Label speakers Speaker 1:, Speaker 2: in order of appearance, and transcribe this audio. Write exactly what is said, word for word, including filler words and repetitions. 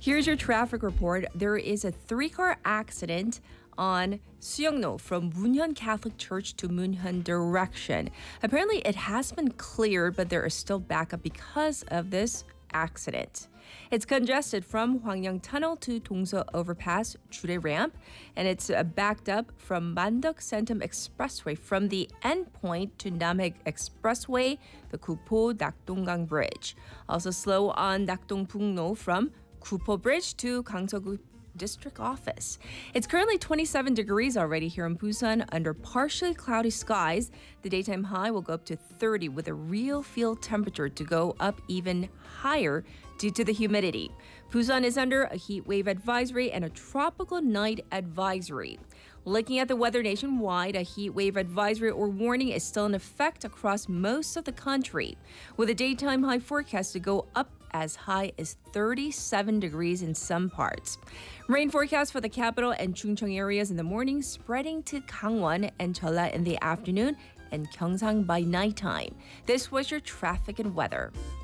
Speaker 1: Here's your traffic report. There is a three-car accident on Suyeongno from Munhyun Catholic Church to Munhyun direction. Apparently, it has been cleared, but there is still backup because of this accident. It's congested from Hwangyang Tunnel to Dongso Overpass, Jure Ramp, and it's uh, backed up from Mandok Sentum Expressway from the endpoint to Namhae Expressway, the Kupo Nakdonggang Bridge. Also slow on Nakdong-Pungno from Kupo Bridge to Gangseogu District Office. It's currently twenty-seven degrees already here in Busan under partially cloudy skies. The daytime high will go up to thirty with a real field temperature to go up even higher due to the humidity. Busan is under a heat wave advisory and a tropical night advisory. Looking at the weather nationwide, a heat wave advisory or warning is still in effect across most of the country, with a daytime high forecast to go up as high as thirty-seven degrees in some parts. Rain forecast for the capital and Chungcheong areas in the morning, spreading to Gangwon and Jeolla in the afternoon, and Gyeongsang by nighttime. This was your traffic and weather.